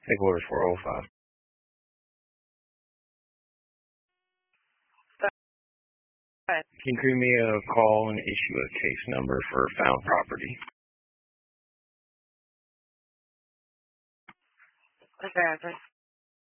Take order 405. But Can you give me a call and issue a case number for found property? what's the address?